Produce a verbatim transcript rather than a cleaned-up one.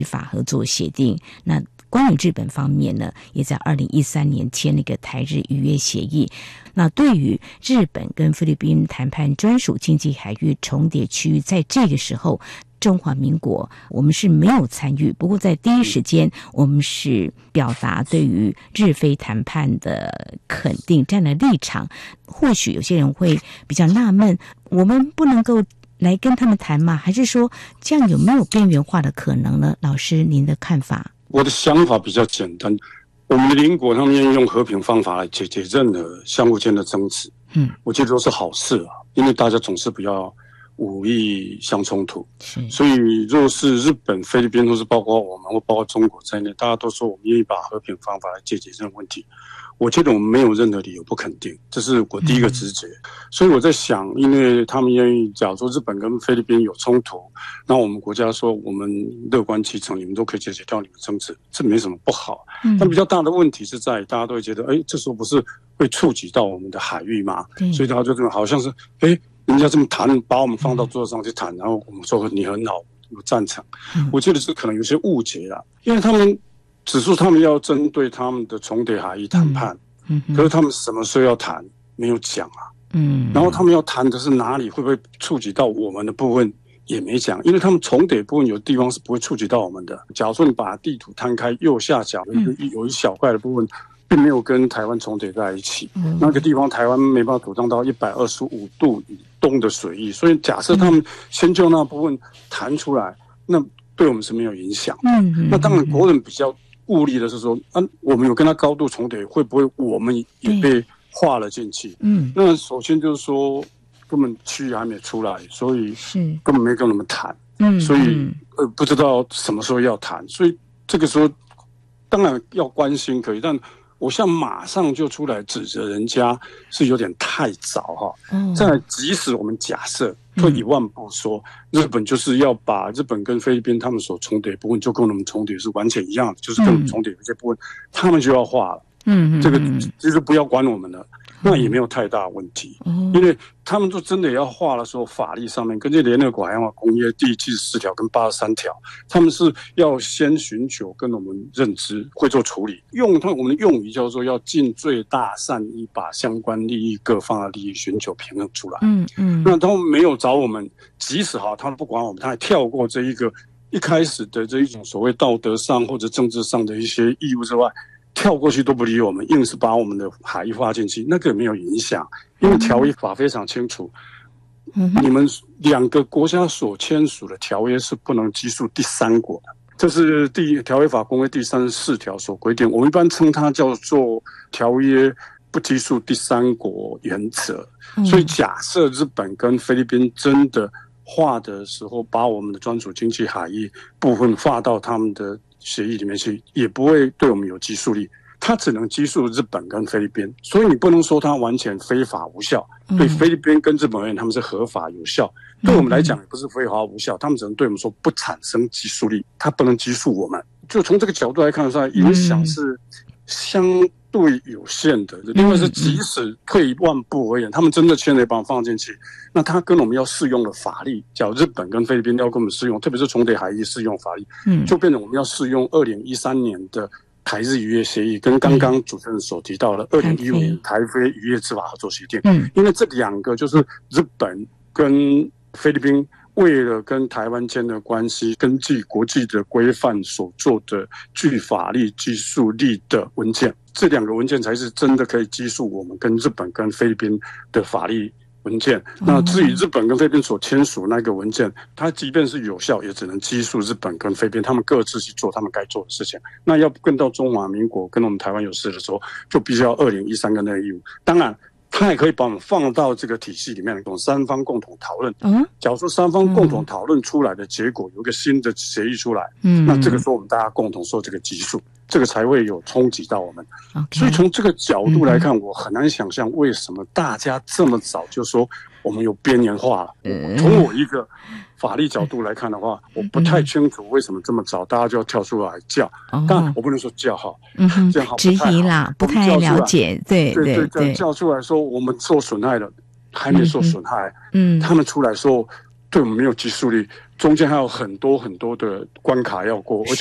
法合作协定。那关于日本方面呢，也在二零一三年签了一个台日渔业协议。那对于日本跟菲律宾谈判专属经济海域重叠区域，在这个时候中华民国我们是没有参与，不过在第一时间我们是表达对于日菲谈判的肯定，站的立场。或许有些人会比较纳闷，我们不能够来跟他们谈吗？还是说这样有没有边缘化的可能呢？老师您的看法？ 我的想法比较简单，我们的邻国他们愿意用和平方法来解决任何相互间的争执，嗯，我觉得都是好事啊，因为大家总是不要武力相冲突。所以若是日本、菲律宾或是包括我们或包括中国在内，大家都说我们愿意把和平方法来解决这个问题，我觉得我们没有任何理由不肯定，这是我第一个直觉。嗯、所以我在想，因为他们愿意，假如说日本跟菲律宾有冲突，那我们国家说我们乐观其成，你们都可以解决掉你们争执，这没什么不好。嗯、但比较大的问题是在大家都会觉得，哎，这时候不是会触及到我们的海域吗？所以大家就这么好像是，哎，人家这么谈，把我们放到桌上去谈，然后我们说你很好，我赞成。嗯、我觉得这可能有些误解了，因为他们指出他们要针对他们的重叠海域谈判，嗯嗯、可是他们什么时候要谈没有讲啊。嗯，然后他们要谈的是哪里，会不会触及到我们的部分也没讲，因为他们重叠部分有地方是不会触及到我们的。假如说你把地图摊开，右下角有一个、嗯、有一小块的部分并没有跟台湾重叠在一起，嗯、那个地方台湾没办法主张到一百二十五度以东的水域，所以假设他们先就那部分谈出来，那对我们是没有影响的。嗯、那当然国人比较顾虑的是说，啊，我们有跟他高度重叠，会不会我们也被划了进去？嗯，那首先就是说，根本区域还没出来，所以根本没跟他们谈。嗯，所以呃不知道什么时候要谈，所以这个时候当然要关心可以，但我想马上就出来指责人家是有点太早哈。嗯，再来，即使我们假设退一万步说，嗯、日本就是要把日本跟菲律宾他们所重叠部分就跟我们重叠是完全一样的，就是跟我们重叠的一些部分，嗯、他们就要划了。嗯，这个其实不要管我们了，那也没有太大问题。嗯，因为他们就真的也要划的时候，法律上面根据联合国海洋法公约第七十四条跟八十三条，他们是要先寻求跟我们认知会做处理，用他我们的用语叫做要尽最大善意，把相关利益各方的利益寻求平衡出来。嗯嗯，那他们没有找我们，即使哈他们不管我们，他还跳过这一个一开始的这一种所谓道德上或者政治上的一些义务之外。跳过去都不理我们，硬是把我们的海域划进去，那个也没有影响，因为条约法非常清楚，嗯、你们两个国家所签署的条约是不能拘束第三国的，这是第条约法公约第三十四条所规定，我们一般称它叫做条约不拘束第三国原则。嗯、所以假设日本跟菲律宾真的划的时候，把我们的专属经济海域部分划到他们的协议里面去，也不会对我们有拘束力，它只能拘束日本跟菲律宾，所以你不能说它完全非法无效。嗯、对菲律宾跟日本而言，他们是合法有效；嗯、对我们来讲，也不是非法无效，他们只能对我们说不产生拘束力，它不能拘束我们。就从这个角度来看的话，影响是相对有限的。另外是，即使退一万步而言，他们真的签了把我们放进去，那他跟我们要适用的法律，假如日本跟菲律宾要跟我们适用，特别是重叠海域适用法律，嗯，就变成我们要适用二零一三年的台日渔业协议，跟刚刚主持人所提到的二零一五年台菲渔业执法合作协定。嗯，因为这两个就是日本跟菲律宾为了跟台湾间的关系，根据国际的规范所做的具法律拘束力的文件，这两个文件才是真的可以拘束我们跟日本跟菲律宾的法律文件。那至于日本跟菲律宾所签署那个文件，它即便是有效，也只能拘束日本跟菲律宾他们各自去做他们该做的事情。那要跟到中华民国跟我们台湾有事的时候，就必须要二零一三个那个义务。当然他也可以把我们放到这个体系里面，用三方共同讨论。嗯，假如说三方共同讨论出来的结果有一个新的协议出来，嗯，那这个时候我们大家共同受这个激束，这个才会有冲击到我们。Okay. 所以从这个角度来看，嗯、我很难想象为什么大家这么早就说我们有边缘化了。嗯、从我一个法律角度来看的话，我不太清楚为什么这么早大家就要跳出来叫。嗯、当然我不能说叫好，嗯、这样好质疑啦，不太了解。对对对对，叫出来说我们受损害了，还没受损害。嗯，他们出来说对我们没有拘束力，中间还有很多很多的关卡要过，而且